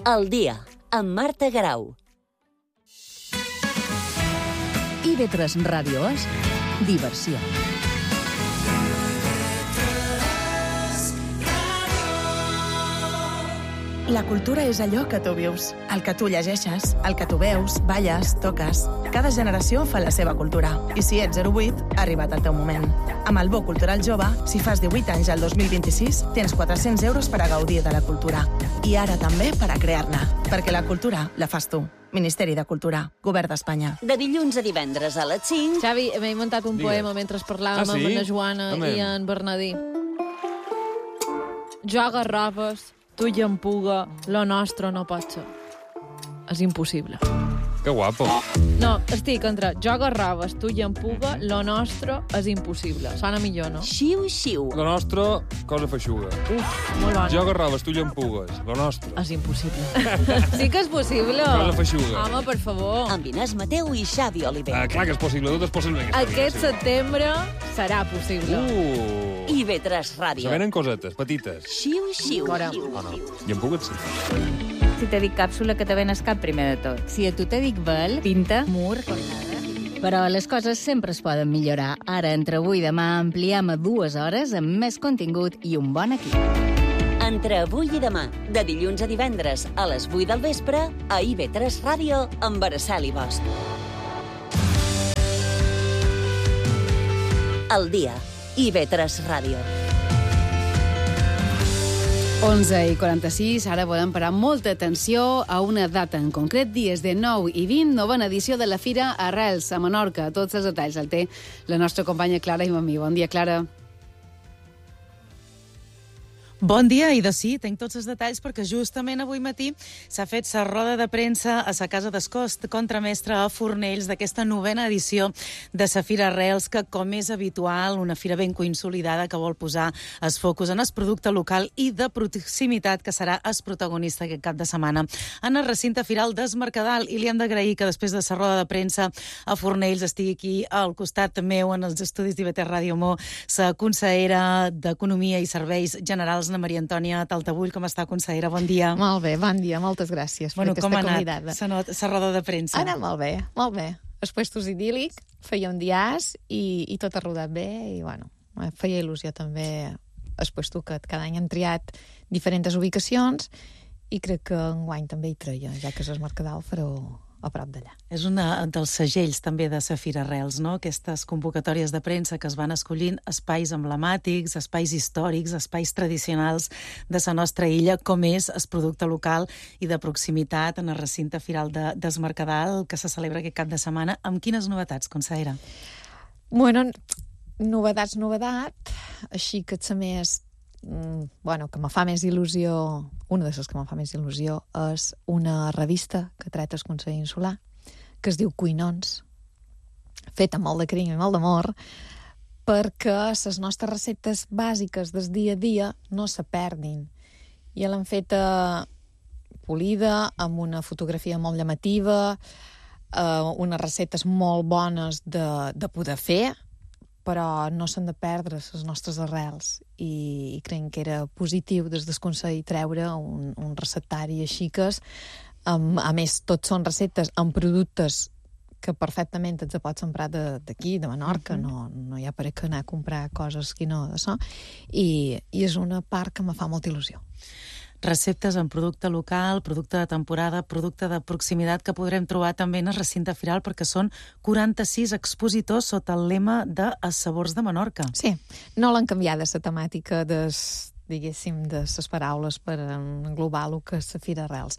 El dia, amb Marta Garau. IB3 Ràdio és diversió. La cultura és allò que tu vius, el que tu llegeixes, el que tu veus, balles, toques. Cada generació fa la seva cultura. I si ets 08, ha arribat el teu moment. Amb el Bo Cultural Jove, si fas 18 anys al 2026, tens 400 euros per a gaudir de la cultura. I ara també per a crear-ne. Perquè la cultura la fas tu. Ministeri de Cultura, Govern d'Espanya. De dilluns a divendres a les 5... Xavi, m'he muntat un poema mentre parlàvem amb la Joana i en Bernadí. Jo Garrofes, tu i en Puga, lo nostre no pot ser. És impossible. Que guapo. No, estic entre jo Garrofes, tu i en Puga, lo nostre és impossible. Sona millor, no? Xiu, xiu. La nostra, cosa feixuga. Uf, molt bona. Jo Garrofes, tu llampugues. La nostra. És impossible. Sí que és possible. Cosa feixuga. Home, per favor. Amb Inés Mateu i Xavi Oliver. Clar que és possible, tot és possible. Aquest setembre serà possible. IB3 Ràdio. Se venen cosetes, petites. Xiu, xiu. Fora. Llampugues, sí. Si te dic càpsula, que te venes cap primer de tot. Si a tu te dic vel, pinta, mur... Però les coses sempre es poden millorar. Ara, entre avui i demà, ampliem a 2 hores amb més contingut i un bon equip. Entre avui i demà, de dilluns a divendres, a les 8 del vespre, a IB3 Ràdio, amb Araceli Bosch. El dia, IB3 Ràdio. 11:46, ara volem parar molta atenció a una data en concret, dies de 9 i 20, novena edició de la Fira Arrels a Menorca. Tots els detalls el té la nostra companya Clara Imamí. Bon dia, Clara. Bon dia, i sí, tinc tots els detalls perquè justament avui matí s'ha fet la roda de premsa a la Casa d'Escost Contramestre a Fornells d'aquesta novena edició de la Fira Arrels, que, com és habitual, una fira ben consolidada que vol posar els focus en el producte local i de proximitat, que serà el protagonista aquest cap de setmana en el recinte firal d'Es Mercadal. I li hem d'agrair que després de la roda de premsa a Fornells estigui aquí al costat meu en els estudis d'IB3 Ràdio Mo la consellera d'Economia i Serveis Generals, Maria Antònia Taltabull. Com està, consellera? Bon dia. Molt bé, bon dia, moltes gràcies per aquesta convidada. Com ha anat la roda de premsa? Ha anat molt bé, molt bé. El puestos idíl·lic, feia un diàs i tot ha rodat bé i, bueno, feia il·lusió també el puesto que cada any han triat diferents ubicacions i crec que enguany també hi treia, ja que és el Mercadal, fareu a prop d'allà. És una dels segells també de la Fira Arrels, no? Aquestes convocatòries de premsa que es van escollint espais emblemàtics, espais històrics, espais tradicionals de la nostra illa, com és el producte local i de proximitat en el recinte firal d'Es Mercadal, que se celebra aquest cap de setmana. Amb quines novetats, consellera? Bueno, novedat, així que ets més... que me fa més il·lusió, una de les que me fa més il·lusió és una revista que tracta el Consell Insular, que es diu Cuinons, feta amb molt de carinyo i molt d'amor, perquè les nostres receptes bàsiques del dia a dia no se perdin. I l'han feta polida, amb una fotografia molt llamativa, unes receptes molt bones de poder fer, però no s'han de perdre les nostres arrels i crec que era positiu des del Consell treure un receptari així que a més tots són receptes amb productes que perfectament et pots emprar d'aquí, de Menorca, no hi ha per què anar a comprar coses que no d'això, i és una part que me fa molta il·lusió. Receptes en producte local, producte de temporada, producte de proximitat que podrem trobar també en el recinte firal, perquè són 46 expositors sota el lema de Els sabors de Menorca. Sí, no l'han canviat la temàtica diguéssim, de les paraules per englobar el que és la Fira Arrels.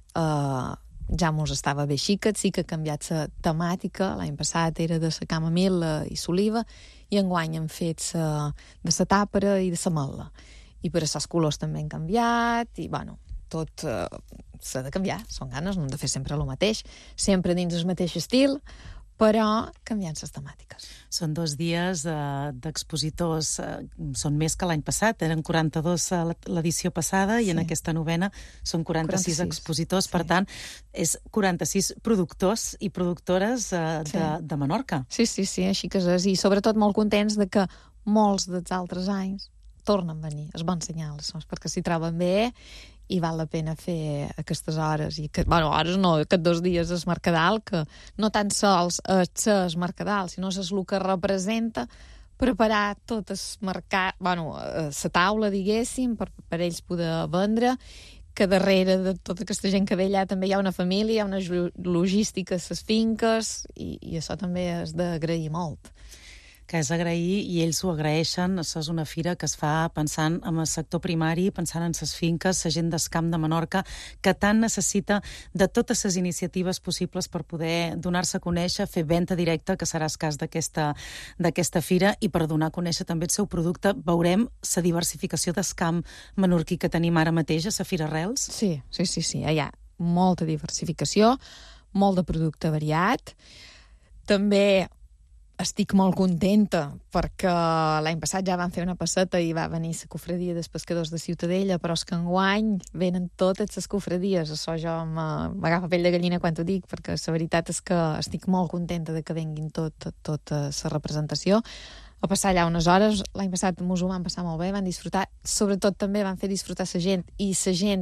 Ja mos estava bé xiquet, sí que ha canviat la temàtica. L'any passat era de la camamil·la i l'oliva, i enguany han fet de la tàpera i de la mel·la. I per això els colors també han canviat, i, bueno, tot s'ha de canviar, són ganes, no hem de fer sempre el mateix, sempre dins el mateix estil, però canviant les temàtiques. Són 2 dies d'expositors, són més que l'any passat, eren 42 l'edició passada, i en aquesta novena són 46 expositors, per tant, és 46 productors i productores de Menorca. Sí, així que és, i sobretot molt contents de que molts dels altres anys tornen a venir, és bon senyal, perquè s'hi troben bé i val la pena fer aquestes hores. Hores no, aquests 2 dies es Mercadal, que no tan sols és Mercadal, sinó és el que representa preparar tot el mercat, la taula, diguéssim, per ells poder vendre, que darrere de tota aquesta gent que ve allà també hi ha una família, hi ha una logística a les finques, i això també és d'agrair molt. Que és agrair, i ells ho agraeixen. Això és una fira que es fa pensant en el sector primari, pensant en les finques, la gent del Camp de Menorca, que tant necessita de totes les iniciatives possibles per poder donar-se a conèixer, fer venda directa, que serà el cas d'aquesta fira, i per donar a conèixer també el seu producte. Veurem la diversificació del camp menorquí que tenim ara mateix a la Fira Arrels? Sí. Hi ha molta diversificació, molt de producte variat. També estic molt contenta perquè l'any passat ja van fer una passeta i va venir la cofradia dels pescadors de Ciutadella, però és que enguany venen totes les cofradies. Això jo m'agafa pell de gallina quan ho dic, perquè la veritat és que estic molt contenta de que venguin tota la representació. Va passar allà unes hores, l'any passat mos ho van passar molt bé, van disfrutar, sobretot també van fer disfrutar la gent, i la gent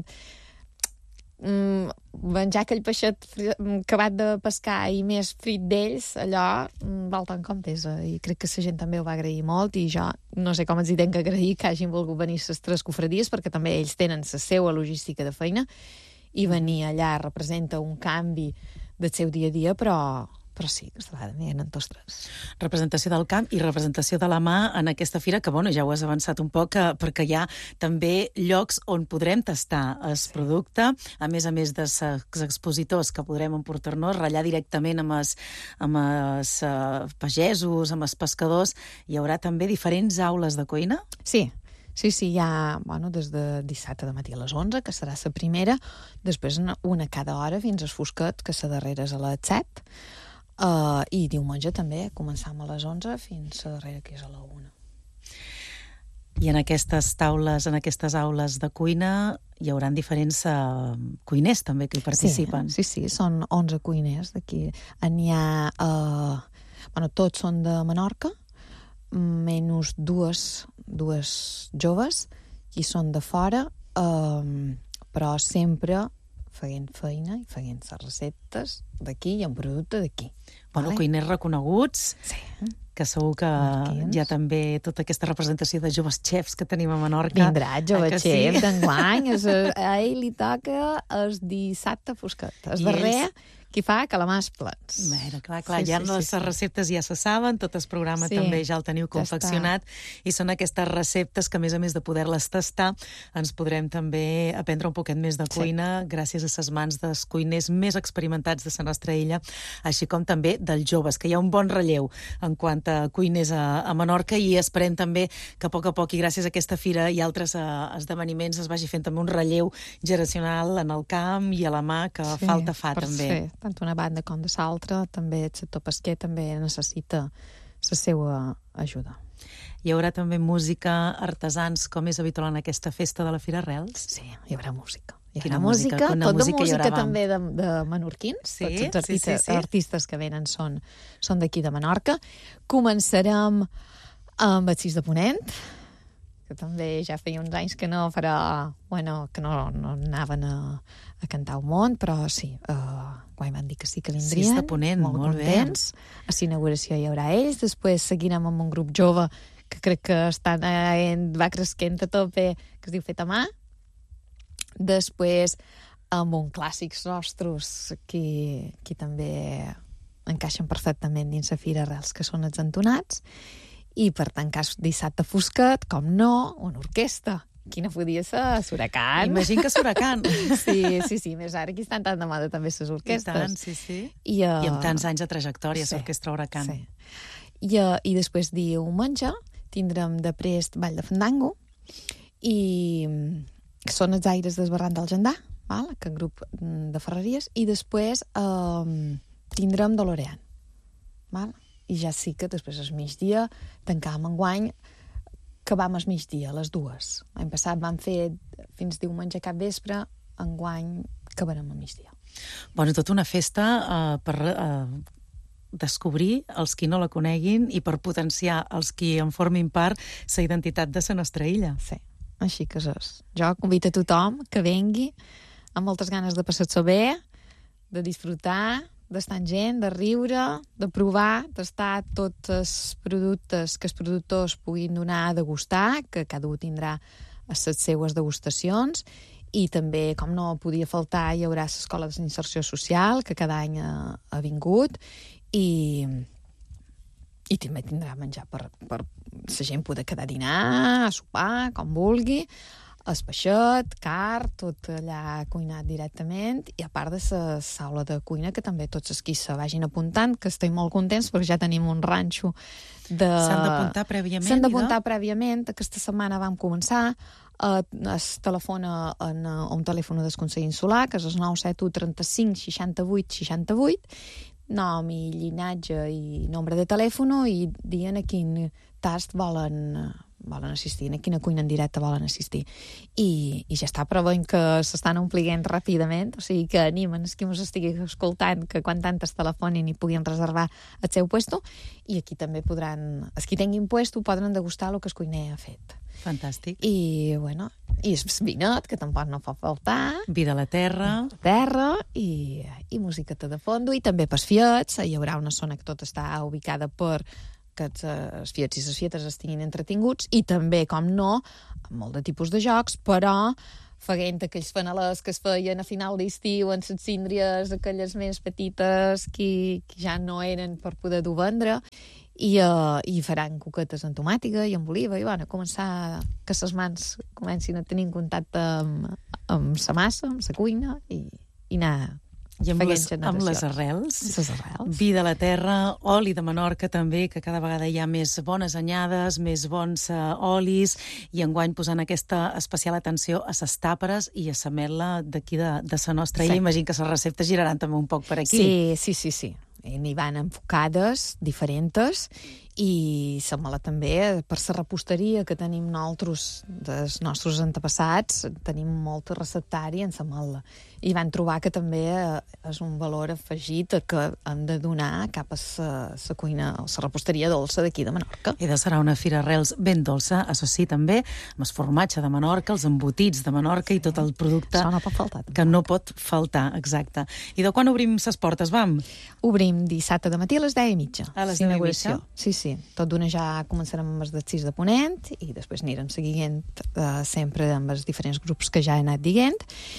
menjar aquell peixet acabat de pescar i més frit d'ells, allò val tant com pesa, i crec que la gent també ho va agrair molt, i jo no sé com els hi tenc que agrair que hagin volgut venir les 3 cofradies, perquè també ells tenen la seva logística de feina, i venir allà representa un canvi del seu dia a dia, però sí, aquesta vegada n'hi ha tots 3. Representació del camp i representació de la mà en aquesta fira, que ja ho has avançat un poc, perquè hi ha també llocs on podrem tastar el producte, a més dels expositors que podrem emportar-nos, ratllar directament amb els pagesos, amb els pescadors. Hi haurà també diferents aules de cuina? Sí, hi ha, des de dissabte de matí a les 11, que serà la primera, després una cada hora fins al fosquet, que la darrera és a les 7, i diumenge també començam a les 11 fins a darrere, que és a la 1. I en aquestes taules, en aquestes aules de cuina, hi haurà diferents cuiners també que hi participen. Sí, són 11 cuiners d'aquí. N'hi ha... tots són de Menorca, menys dues joves, i són de fora, però sempre fent feina i fent les receptes d'aquí i un producte d'aquí. Cuiners reconeguts, que segur que hi ha també tota aquesta representació de joves xefs que tenim a Menorca. Vindrà jove xef d'enguany, a ell li toca el dissabte fosquet. El darrer qui fa calamars plens. Clar, ja les receptes ja se saben, tot el programa també ja el teniu confeccionat, i són aquestes receptes que, a més de poder-les tastar, ens podrem també aprendre un poquet més de cuina gràcies a les mans dels cuiners més experimentats de la nostra illa, així com també dels joves, que hi ha un bon relleu en quant a cuiners a Menorca, i esperem també que a poc i gràcies a aquesta fira i altres esdeveniments es vagi fent també un relleu generacional en el camp i a la mà, que falta fa també. Tant una banda com de l'altra, també el sector pesquer també necessita la seva ajuda. Hi haurà també música, artesans, com és habitual en aquesta festa de la Fira Arrels? Sí, hi haurà música. Quina música, tot de música també de menorquins. Tots els artistes que venen són d'aquí de Menorca. Començarem amb el 6 de Ponent, que també ja feia uns anys que no no anaven a cantar un munt, però sí, quan van dir que sí que vindrien, 6 de Ponent, molt contents. A l'inauguració hi haurà ells, després seguirem amb un grup jove que crec que va cresquent a tope, que es diu Fet a Mà. Després amb un clàssics nostres que també encaixen perfectament dins la Fira Arrels, que són els entonats, i per tancar dissabte fosquet, com no, una orquestra. Quina podia ser? Suracan. Imagino que Suracan. Sí, més ara aquí estan tan de moda també les orquestres. I tant, sí. I amb tants anys de trajectòria, l'orquestra Huracan. Sí. I després diumenge tindrem de prest Ball de Fandango, i són els aires del Barranc del Gendà, aquest grup de ferreries, i després tindrem Dolorean. I ja sí que després al migdia tancàvem enguany, que vam al migdia, a les 2. L'any passat vam fer fins diumenge cap vespre, enguany acabarem al migdia. Tota una festa per descobrir els qui no la coneguin i per potenciar els qui en formin part la identitat de la nostra illa. Sí. Així que jo convido a tothom que vengui amb moltes ganes de passar-s'ho bé, de disfrutar, d'estar amb gent, de riure, de provar, d'estar tots els productes que els productors puguin donar a degustar, que cada un tindrà les seues degustacions, i també, com no podia faltar, hi haurà l'escola d'inserció social, que cada any ha vingut, i també tindrà menjar per la gent poder quedar a dinar, a sopar, com vulgui, el peixet, carn, tot allà cuinat directament, i a part de la saula de cuina, que també tots els qui se vagin apuntant, que estem molt contents perquè ja tenim un ranxo de... S'han d'apuntar prèviament? S'han d'apuntar prèviament. Aquesta setmana vam començar. Es telefona a un telèfon del Consell Insular, que és el 971 35 68 68, nom i llinatge i nombre de telèfon, i diuen a quin tast volen assistir, a quina cuina en directe volen assistir. I ja està, però veiem que s'estan omplint ràpidament, o sigui que animen els qui ens estigui escoltant que quan tantes telefonin i puguin reservar el seu puesto, i aquí també podran, els qui tinguin puesto poden degustar el que el cuiner ha fet. Fantàstic. I el vinet, que tampoc no fa faltar. Vi de la terra. I musiqueta de fondo, i també pels fiets. Hi haurà una zona que tot està ubicada per que els fiets i les fietes estiguin entretinguts, i també, com no, molt de tipus de jocs, però faguent aquells fanalers que es feien a final d'estiu en les síndries, aquelles més petites que ja no eren per poder dur vendre, i faran coquetes amb tomàtica i amb oliva, i començar que les mans comencin a tenir contacte amb la massa, amb la cuina, i anar... I amb les arrels. Vi de la terra, oli de Menorca també, que cada vegada hi ha més bones anyades, més bons olis, i enguany posant aquesta especial atenció a les tàperes i a l'ametla d'aquí de la nostra illa. Imagino que les receptes giraran també un poc per aquí. Sí. N'hi van enfocades, diferents, i l'ametla també, per la reposteria que tenim nosaltres, dels nostres antepassats, tenim molt receptari en l'ametla. I van trobar que també és un valor afegit que hem de donar cap a la cuina, a la reposteria dolça d'aquí de Menorca. I serà una fira arrels ben dolça, això sí, també, amb el formatge de Menorca, els embotits de Menorca i tot el producte... Això no pot faltar. Que no pot faltar, exacte. I de quan obrim les portes, vam? Obrim dissabte de matí a les 10:30. A les 10:30? Sí. Tot d'una ja començarem amb els del 6 de Ponent, i després anirem seguint sempre amb els diferents grups que ja he anat dient,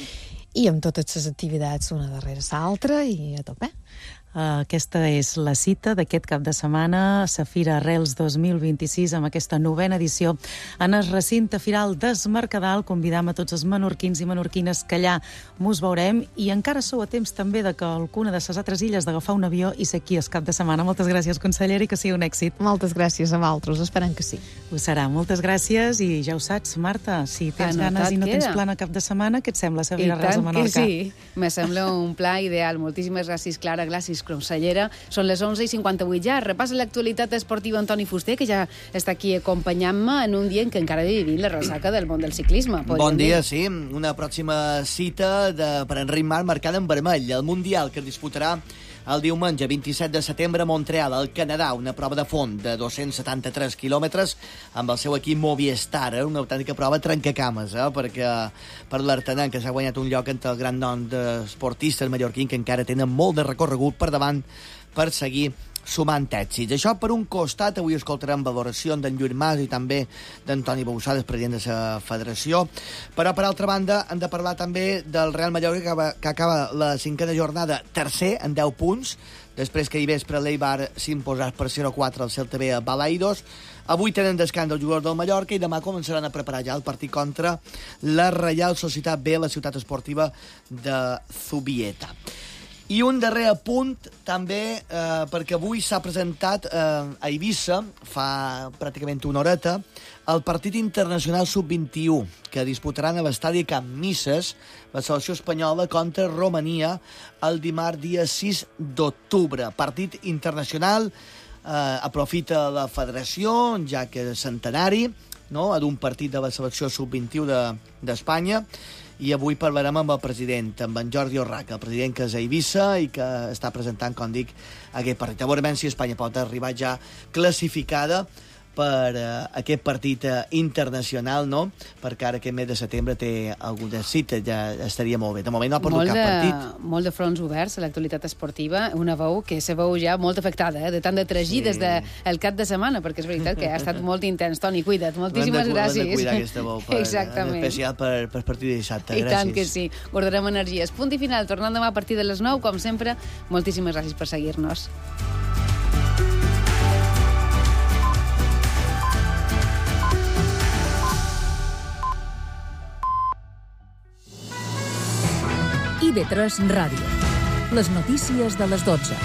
i amb totes les activitats una darrere l'altra, i a tope. Aquesta és la cita d'aquest cap de setmana, la Fira Arrels 2026, amb aquesta 9ª edició en el recinte firal des Mercadal. Convidam a tots els menorquins i menorquines que allà mos veurem, i encara sou a temps també de que alguna de les altres illes d'agafar un avió i ser aquí el cap de setmana. Moltes gràcies, consellera, i que sigui un èxit. Moltes gràcies a vosaltres, esperem que sí. Ho serà, moltes gràcies, i ja ho saps, Marta, si tens ganes i no tens plan a cap de setmana, què et sembla la Fira Arrels a Menorca? I tant que sí, me sembla un pla ideal. Moltíssimes gràcies, Clara, gràcies, consellera. Són les 11:58 ja. Repassa l'actualitat esportiva Antoni Fuster, que ja està aquí acompanyant-me en un dia en què encara vivim la ressaca del món del ciclisme. Bon dia, sí. Una pròxima cita per Enric Mas marcada en vermell. El Mundial, que es disputarà el diumenge 27 de setembre a Montreal, al Canadà, una prova de font de 273 quilòmetres amb el seu equip Movistar, una autèntica prova trencacames, perquè per l'Artanan, que s'ha guanyat un lloc entre el gran nom d'esportistes mallorquins que encara tenen molt de recorregut per davant per seguir sumant èxits. Això per un costat. Avui escoltarem valoracions d'en Lluís Mas i també d'Antoni Bausades, president de la federació, però per altra banda hem de parlar també del Real Mallorca, que acaba la 5ª jornada tercer en 10 punts, després que ahir vespre l'Eibar s'imposés per 0-4 al Celta B a Balaidos. Avui tenen descans els jugadors del Mallorca i demà començaran a preparar ja el partit contra la Reial Societat B a la ciutat esportiva de Zubieta. I un darrer apunt, també, perquè avui s'ha presentat a Eivissa, fa pràcticament una horeta, el partit internacional sub-21, que disputaran a l'estadi Camp Nisses, la selecció espanyola contra Romania, el dimarts dia 6 d'octubre. Partit internacional, aprofita la federació, ja que és centenari, no?, d'un partit de la selecció sub-21 d'Espanya, i avui parlarem amb el president, amb en Jordi Orraca, el president que és a Eivissa i que està presentant, com dic, aquest partit. A veure si Espanya pot arribar ja classificada per aquest partit internacional, no? Perquè ara aquest mes de setembre té alguna cita, ja estaria molt bé. De moment no ha perdut cap partit. Molt de fronts oberts a l'actualitat esportiva, una veu que se veu ja molt afectada, de tant de tragir des del cap de setmana, perquè és veritat que ha estat molt intens. Toni, cuida't, moltíssimes gràcies. Hem de cuidar aquesta veu, en especial per partit de dissabte. I tant que sí, guardarem energies. Punt i final, tornant demà a partir de les 9, com sempre, moltíssimes gràcies per seguir-nos. IB3 Ràdio. Les notícies de les 12.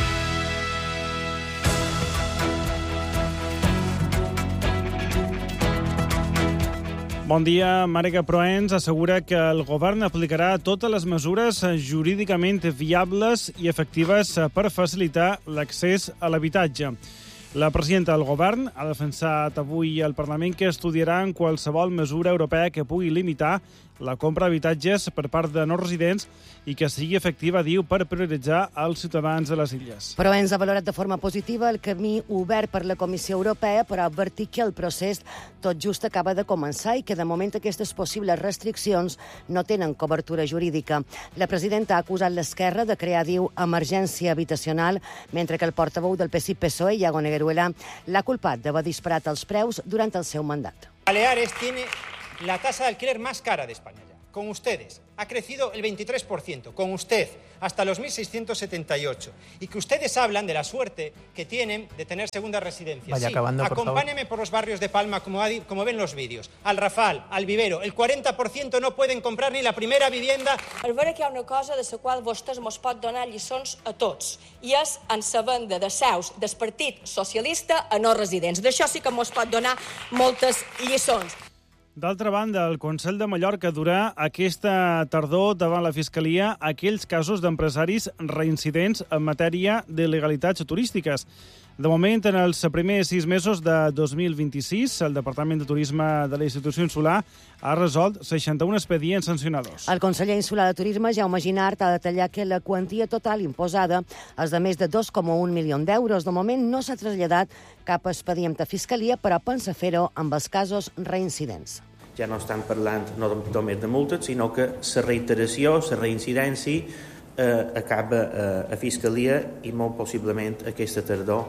Bon dia. Màrega Proens assegura que el govern aplicarà totes les mesures jurídicament viables i efectives per facilitar l'accés a l'habitatge. La presidenta del govern ha defensat avui al Parlament que estudiaran qualsevol mesura europea que pugui limitar la compra d'habitatges per part de no residents i que sigui efectiva, diu, per prioritzar els ciutadans de les illes. Proens ha valorat de forma positiva el camí obert per la Comissió Europea, però ha advertit que el procés tot just acaba de començar i que de moment aquestes possibles restriccions no tenen cobertura jurídica. La presidenta ha acusat l'esquerra de crear, diu, emergència habitacional, mentre que el portaveu del PSOE, Iago Negueruela, l'ha culpat d'haver disparat els preus durant el seu mandat. Baleares tiene la tasa de alquiler más cara de España ya. Con ustedes ha crecido el 23%, con usted hasta los 1.678. Y que ustedes hablan de la suerte que tienen de tener segunda residencia. Vaya, sí, acabando, acompáñenme por los barrios de Palma, como ven los vídeos. Al Rafal, al Vivero, el 40% no pueden comprar ni la primera vivienda. Per veure que hi ha una cosa de la qual vostès mos pot donar lliçons a tots, i és en la venda de seus del Partit Socialista a no residents. D'això sí que mos pot donar moltes lliçons. D'altra banda, el Consell de Mallorca durà aquesta tardor davant la Fiscalia aquells casos d'empresaris reincidents en matèria d'il·legalitats turístiques. De moment, en els primers 6 mesos de 2026, el Departament de Turisme de la institució insular ha resolt 61 expedients sancionadors. El conseller insular de Turisme, Jaume Ginart, ha detallat que la quantia total imposada és de més de 2,1 milions d'euros. De moment no s'ha traslladat cap expedient a Fiscalia, però pensa fer-ho amb els casos reincidents. Ja no estan parlant només de multes, sinó que la reiteració, la reincidència, acaba a Fiscalia i molt possiblement aquesta tardor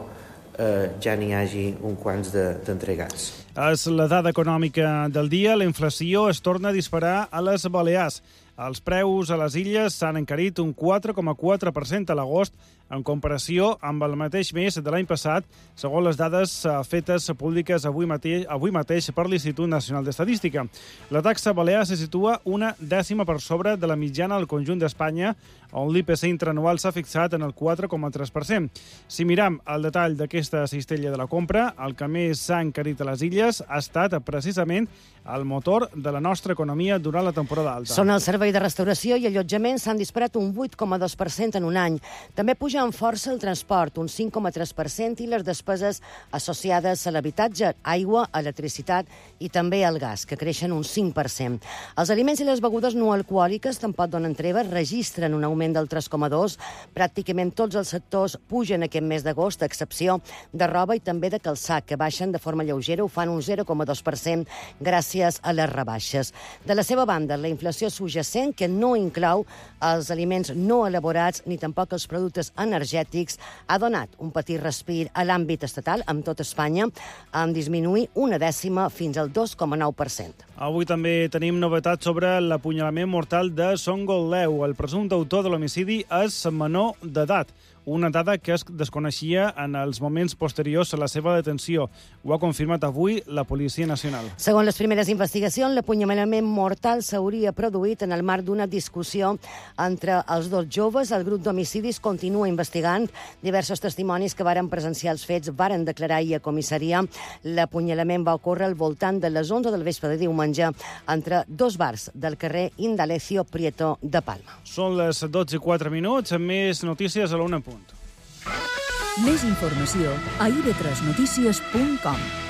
ja n'hi hagi uns quants d'entregats. És la dada econòmica del dia. La inflació es torna a disparar a les Balears. Els preus a les illes s'han encarit un 4,4% a l'agost en comparació amb el mateix mes de l'any passat, segons les dades fetes públiques avui mateix per l'Institut Nacional d'Estadística. La taxa balear se situa una dècima per sobre de la mitjana al conjunt d'Espanya, on l'IPC interanual s'ha fixat en el 4,3%. Si miram el detall d'aquesta cistella de la compra, el que més s'ha encarit a les illes ha estat precisament el motor de la nostra economia durant la temporada alta. Són el servei de restauració i allotjament s'han disparat un 8,2% en un any. També puja amb força el transport, un 5,3%, i les despeses associades a l'habitatge, aigua, electricitat i també el gas, que creixen un 5%. Els aliments i les begudes no alcohòliques tampoc donen treva, registren un augment del 3,2%. Pràcticament tots els sectors pugen aquest mes d'agost, a excepció de roba i també de calçat, que baixen de forma lleugera, ho fan un 0,2% gràcies a les rebaixes. De la seva banda, la inflació subjacent, que no inclou els aliments no elaborats ni tampoc els productes energètics, ha donat un petit respir a l'àmbit estatal, amb tot Espanya, en disminuir una dècima fins al 2,9%. Avui també tenim novetats sobre l'apunyalament mortal de Son Goldeu. El presumpte autor de l'homicidi és menor d'edat, una dada que es desconeixia en els moments posteriors a la seva detenció. Ho ha confirmat avui la Policia Nacional. Segons les primeres investigacions, l'apunyalament mortal s'hauria produït en el marc d'una discussió entre els dos joves. El grup d'homicidis continua investigant. Diversos testimonis que varen presenciar els fets varen declarar ahir a comissaria. L'apunyalament va ocórrer al voltant de les 11 del vespre de diumenge entre dos bars del carrer Indalecio Prieto de Palma. Són les 12:04, amb més notícies a l'una punt. Més informació a ib3notícies.com.